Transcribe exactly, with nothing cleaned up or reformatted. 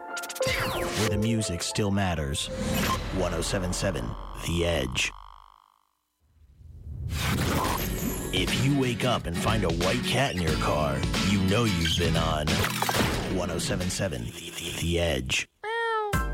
Where the music still matters. one oh seven point seven The Edge. If you wake up and find a white cat in your car, you know you've been on one oh seven point seven The Edge.